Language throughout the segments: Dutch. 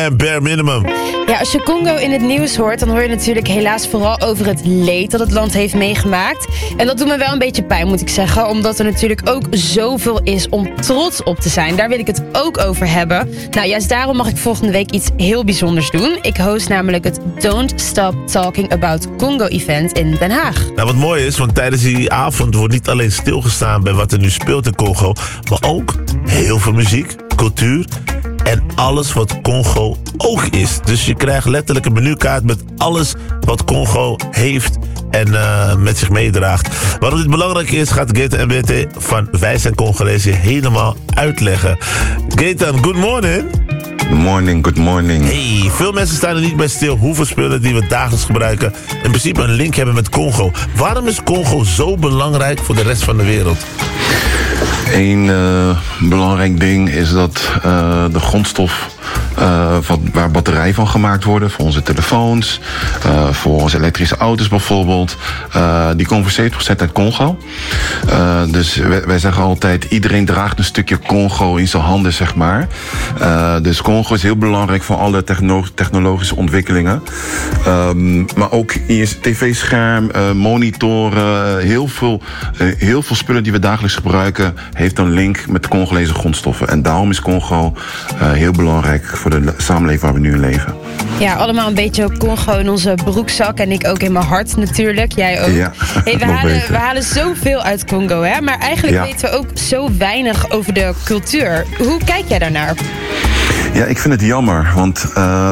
En bare minimum. Ja, als je Congo in het nieuws hoort, dan hoor je natuurlijk helaas vooral over het leed dat het land heeft meegemaakt. En dat doet me wel een beetje pijn, moet ik zeggen, omdat er natuurlijk ook zoveel is om trots op te zijn. Daar wil ik het ook over hebben. Nou, juist daarom mag ik volgende week iets heel bijzonders doen. Ik host namelijk het Don't Stop Talking About Congo event in Den Haag. Nou, wat mooi is, want tijdens die avond wordt niet alleen stilgestaan bij wat er nu speelt in Congo, maar ook heel veel muziek, cultuur en alles wat Congo ook is. Dus je krijgt letterlijk een menukaart met alles wat Congo heeft en met zich meedraagt. Waarom dit belangrijk is, gaat Gaëtan MBT van Wij zijn Congolezen helemaal uitleggen. Gaëtan, good morning. Good morning. Hey, veel mensen staan er niet bij stil hoeveel spullen die we dagelijks gebruiken in principe een link hebben met Congo. Waarom is Congo zo belangrijk voor de rest van de wereld? Eén belangrijk ding is dat de grondstof waar batterijen van gemaakt worden, voor onze telefoons, voor onze elektrische auto's bijvoorbeeld, die komen voor 70% uit Congo. Dus wij zeggen altijd, iedereen draagt een stukje Congo in zijn handen, zeg maar. Dus Congo is heel belangrijk voor alle technologische ontwikkelingen. Maar ook in je tv-scherm, monitoren, heel veel spullen die we dagelijks gebruiken, heeft een link met Congolese grondstoffen. En daarom is Congo heel belangrijk voor de samenleving waar we nu in leven. Ja, allemaal een beetje Congo in onze broekzak en ik ook in mijn hart natuurlijk. Jij ook. Ja, hey, we halen zoveel uit Congo, hè? Maar eigenlijk weten we ook zo weinig over de cultuur. Hoe kijk jij daarnaar? Ja, ik vind het jammer, want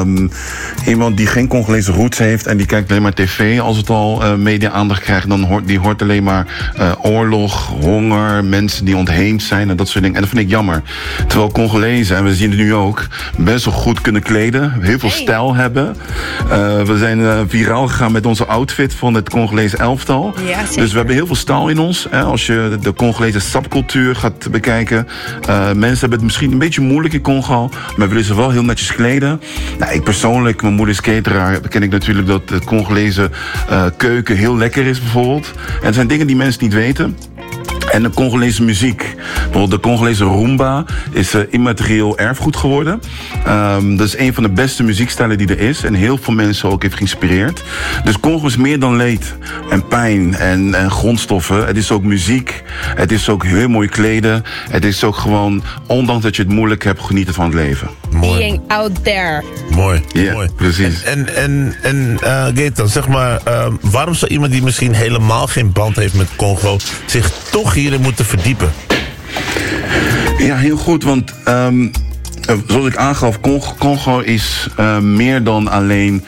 iemand die geen Congolese roots heeft en die kijkt alleen maar tv, als het al media-aandacht krijgt, dan hoort alleen maar oorlog, honger, mensen die ontheemd zijn en dat soort dingen. En dat vind ik jammer. Terwijl Congolezen, en we zien het nu ook, best wel goed kunnen kleden, heel veel stijl hebben. We zijn viraal gegaan met onze outfit van het Congolese elftal. Ja, dus we hebben heel veel stijl in ons. Als je de Congolese subcultuur gaat bekijken, mensen hebben het misschien een beetje moeilijk in Congo, maar willen ze wel heel netjes kleden. Nou, ik persoonlijk, mijn moeder is cateraar, ken ik natuurlijk dat de Congolese keuken heel lekker is bijvoorbeeld. En er zijn dingen die mensen niet weten. En de Congolese muziek. Bijvoorbeeld de Congolese rumba is immaterieel erfgoed geworden. Dat is een van de beste muziekstijlen die er is. En heel veel mensen ook heeft geïnspireerd. Dus Congo is meer dan leed en pijn en grondstoffen. Het is ook muziek. Het is ook heel mooi kleden. Het is ook gewoon, ondanks dat je het moeilijk hebt, genieten van het leven. Mooi. Being out there. Mooi, Ja, mooi. precies. En Gaëtan, zeg maar, waarom zou iemand die misschien helemaal geen band heeft met Congo zich toch hierin moeten verdiepen? Ja, heel goed, want zoals ik aangaf, Congo is meer dan alleen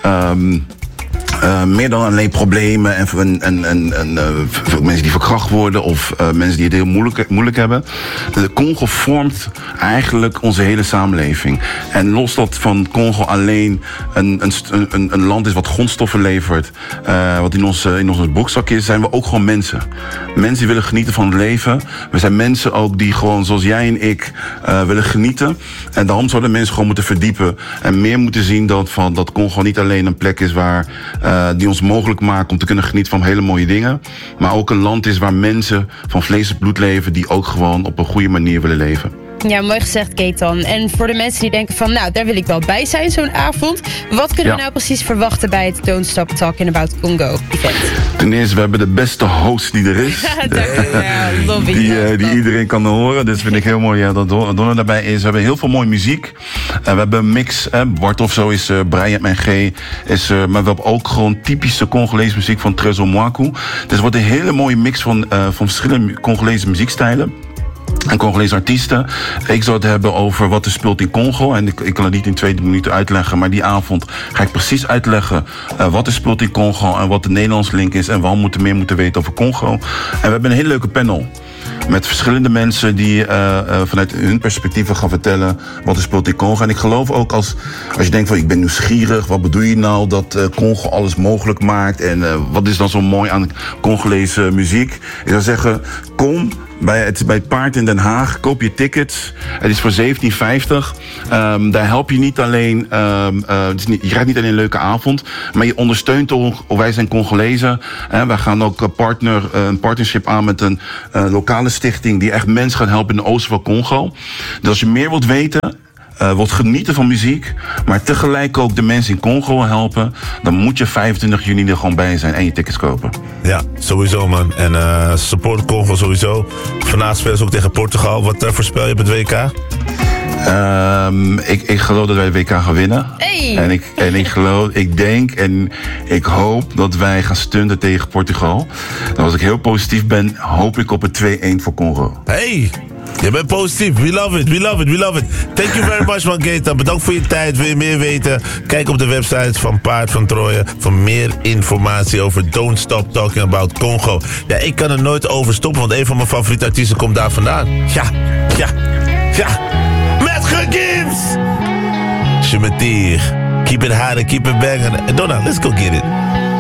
problemen en mensen die verkracht worden of mensen die het heel moeilijk hebben. De Congo vormt eigenlijk onze hele samenleving. En los dat van Congo alleen een land is wat grondstoffen levert, wat in onze broekzak is, zijn we ook gewoon mensen. Mensen die willen genieten van het leven. We zijn mensen ook die gewoon, zoals jij en ik, willen genieten. En daarom zouden mensen gewoon moeten verdiepen en meer moeten zien dat Congo niet alleen een plek is waar die ons mogelijk maakt om te kunnen genieten van hele mooie dingen. Maar ook een land is waar mensen van vlees en bloed leven die ook gewoon op een goede manier willen leven. Ja, mooi gezegd, Gaëtan. En voor de mensen die denken van, nou, daar wil ik wel bij zijn, zo'n avond. Wat kunnen we nou precies verwachten bij het Don't Stop Talking About Congo event? Ten eerste, we hebben de beste host die er is. Die iedereen kan horen. Dus vind ik heel mooi dat Donna daarbij is. We hebben heel veel mooie muziek. We hebben een mix. Bart of zo is Brian en G. Maar we hebben ook gewoon typische Congolese muziek van Trésor Mwaku. Dus het wordt een hele mooie mix van verschillende Congolese muziekstijlen. En Congolese artiesten. Ik zou het hebben over wat er speelt in Congo. En ik kan het niet in 2 minuten uitleggen. Maar die avond ga ik precies uitleggen wat er speelt in Congo. En wat de Nederlandse link is. En waarom we meer moeten weten over Congo. En we hebben een hele leuke panel. Met verschillende mensen die vanuit hun perspectieven gaan vertellen wat er speelt in Congo. En ik geloof ook als je denkt van ik ben nieuwsgierig. Wat bedoel je nou dat Congo alles mogelijk maakt? En wat is dan zo mooi aan Congolese muziek? Ik zou zeggen, kom bij het Paard in Den Haag. Koop je tickets. Het is voor €17,50. Daar help je niet alleen. Je krijgt niet alleen een leuke avond. Maar je ondersteunt ook. Wij zijn Congolezen. Wij gaan ook een partnership aan met een lokale stichting die echt mensen gaat helpen in de oosten van Congo. Dus als je meer wilt weten, wilt genieten van muziek, maar tegelijk ook de mensen in Congo helpen, dan moet je 25 juni er gewoon bij zijn en je tickets kopen. Ja, sowieso man. En support Congo sowieso. Vandaag spelen ze ook tegen Portugal. Wat voorspel je op het WK? Ik geloof dat wij de WK gaan winnen. Hey. En ik denk en ik hoop dat wij gaan stunten tegen Portugal. En als ik heel positief ben, hoop ik op een 2-1 voor Congo. Hey, je bent positief. We love it, we love it, we love it. Thank you very much, man, Keita. Bedankt voor je tijd. Wil je meer weten? Kijk op de website van Paard van Troje voor meer informatie over Don't Stop Talking About Congo. Ja, ik kan er nooit over stoppen, want een van mijn favoriete artiesten komt daar vandaan. Ja. Met Gims! Je me tire. Keep it hard and keep it banging. Donna, let's go get it.